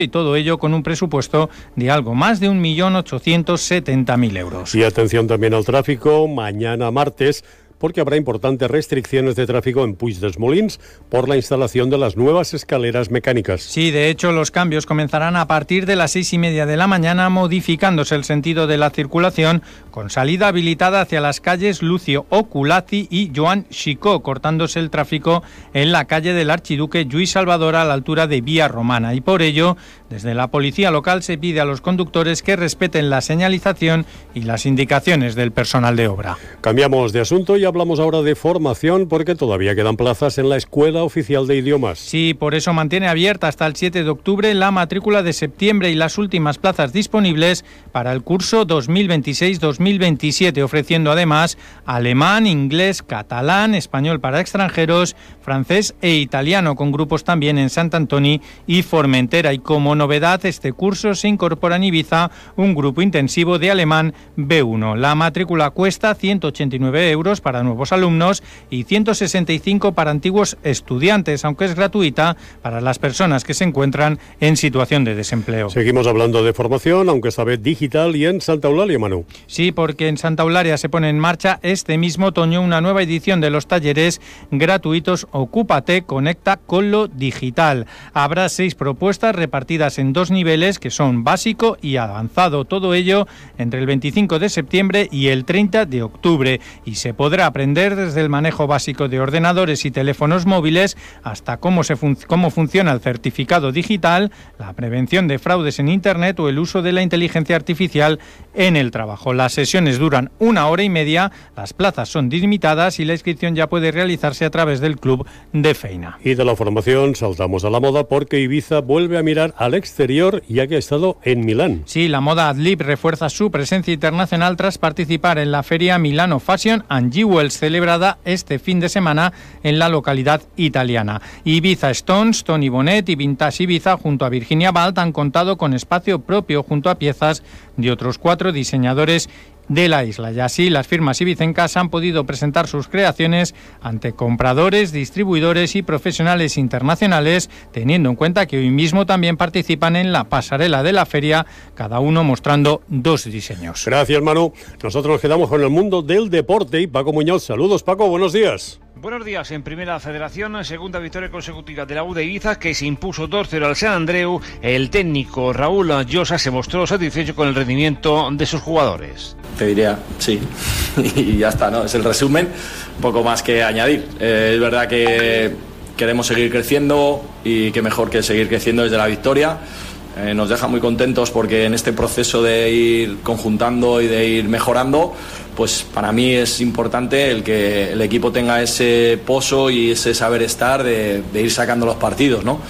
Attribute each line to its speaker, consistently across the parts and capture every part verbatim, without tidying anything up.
Speaker 1: y todo ello con un presupuesto de algo más de un millón ochocientos setenta mil euros.
Speaker 2: Y atención también al tráfico, mañana martes, porque habrá importantes restricciones de tráfico en Puig dels Molins por la instalación de las nuevas escaleras mecánicas.
Speaker 1: Sí, de hecho, los cambios comenzarán a partir de las seis y media de la mañana, modificándose el sentido de la circulación, con salida habilitada hacia las calles Lucio Oculazzi y Joan Xicó, cortándose el tráfico en la calle del Archiduque Lluís Salvador a la altura de Vía Romana. Y por ello, desde la policía local se pide a los conductores que respeten la señalización y las indicaciones del personal de obra.
Speaker 2: Cambiamos de asunto y hablamos ahora de formación, porque todavía quedan plazas en la Escuela Oficial de Idiomas.
Speaker 1: Sí, por eso mantiene abierta hasta el siete de octubre la matrícula de septiembre y las últimas plazas disponibles para el curso dos mil veintiséis dos mil veintisiete, ofreciendo además alemán, inglés, catalán, español para extranjeros, francés e italiano, con grupos también en Sant Antoni y Formentera. Y como novedad, este curso se incorpora en Ibiza un grupo intensivo de alemán B uno. La matrícula cuesta ciento ochenta y nueve euros para nuevos alumnos y ciento sesenta y cinco para antiguos estudiantes, aunque es gratuita para las personas que se encuentran en situación de desempleo.
Speaker 2: Seguimos hablando de formación, aunque esta vez digital y en Santa Eulalia, Manu.
Speaker 1: Sí, porque en Santa Eulalia se pone en marcha este mismo otoño una nueva edición de los talleres gratuitos Ocúpate, Conecta con lo Digital. Habrá seis propuestas repartidas en dos niveles, que son básico y avanzado, todo ello entre el veinticinco de septiembre y el treinta de octubre, y se podrá aprender desde el manejo básico de ordenadores y teléfonos móviles hasta cómo, se fun- cómo funciona el certificado digital, la prevención de fraudes en Internet o el uso de la inteligencia artificial en el trabajo. Las sesiones duran una hora y media, las plazas son limitadas y la inscripción ya puede realizarse a través del Club de Feina.
Speaker 2: Y de la formación saltamos a la moda, porque Ibiza vuelve a mirar al exterior, ya que ha estado en Milán.
Speaker 1: Sí, la moda Adlib refuerza su presencia internacional tras participar en la feria Milano Fashion and Jewels, celebrada este fin de semana en la localidad italiana. Ibiza Stones, Tony Bonet y Vintage Ibiza junto a Virginia Balt han contado con espacio propio junto a piezas de otros cuatro diseñadores de la isla. Y así las firmas ibicencas han podido presentar sus creaciones ante compradores, distribuidores y profesionales internacionales, teniendo en cuenta que hoy mismo también participan en la pasarela de la feria, cada uno mostrando dos diseños.
Speaker 2: Gracias, Manu. Nosotros nos quedamos con el mundo del deporte y Paco Muñoz. Saludos, Paco, buenos días.
Speaker 3: Buenos días. En Primera Federación, segunda victoria consecutiva de la U de Ibiza, que se impuso dos cero al San Andreu. El técnico Raúl Llosa se mostró satisfecho con el rendimiento de sus jugadores.
Speaker 4: Te diría, sí, y ya está, ¿no? Es el resumen, poco más que añadir. Eh, es verdad que queremos seguir creciendo y que mejor que seguir creciendo desde la victoria. Eh, nos deja muy contentos porque en este proceso de ir conjuntando y de ir mejorando, pues para mí es importante el que el equipo tenga ese pozo y ese saber estar de, de ir sacando los partidos, ¿no?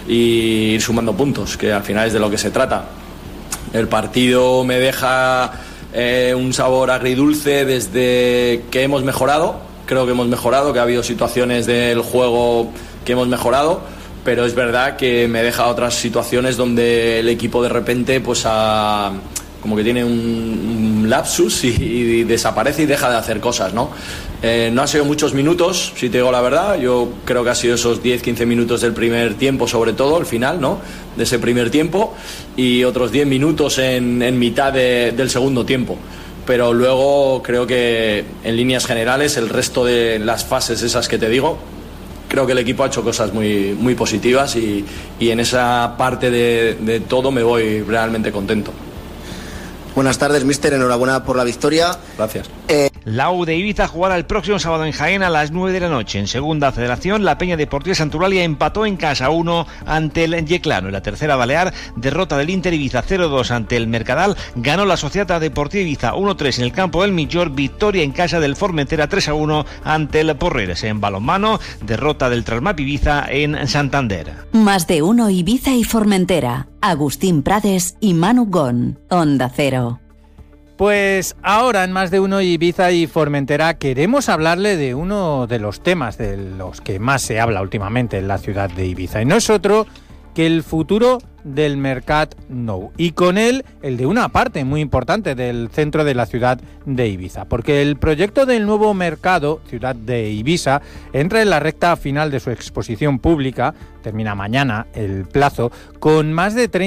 Speaker 4: Y ir sumando puntos, que al final es de lo que se trata. El partido me deja eh, un sabor agridulce desde que hemos mejorado. Creo que hemos mejorado, que ha habido situaciones del juego que hemos mejorado, pero es verdad que me deja otras situaciones donde el equipo de repente pues ha, como que tiene un, un lapsus y, y desaparece y deja de hacer cosas, ¿no? Eh, no ha sido muchos minutos, si te digo la verdad. Yo creo que ha sido esos diez quince minutos del primer tiempo, sobre todo, el final, ¿no? De ese primer tiempo, y otros diez minutos en, en mitad de, del segundo tiempo. Pero luego creo que en líneas generales el resto de las fases esas que te digo, creo que el equipo ha hecho cosas muy, muy positivas y, y en esa parte de, de todo me voy realmente contento.
Speaker 5: Buenas tardes, míster. Enhorabuena por la victoria.
Speaker 4: Gracias.
Speaker 5: Eh...
Speaker 3: La U de Ibiza jugará el próximo sábado en Jaén a las nueve de la noche. En Segunda Federación, la Peña Deportiva Santuralia empató en casa uno ante el Yeclano. En la tercera balear, derrota del Inter Ibiza cero dos ante el Mercadal. Ganó la Sociedad Deportiva Ibiza uno tres en el campo del Millor. Victoria en casa del Formentera tres a uno ante el Porreres. En balonmano, derrota del Trasmap Ibiza en Santander.
Speaker 6: Más de uno Ibiza y Formentera. Agustín Prades y Manu Gon. Onda Cero.
Speaker 1: Pues ahora en Más de Uno Ibiza y Formentera queremos hablarle de uno de los temas de los que más se habla últimamente en la ciudad de Ibiza. Y no es otro que el futuro del Mercat Nou, y con él el de una parte muy importante del centro de la ciudad de Ibiza, porque el proyecto del nuevo mercado Ciudad de Ibiza entra en la recta final de su exposición pública, termina mañana el plazo, con más de treinta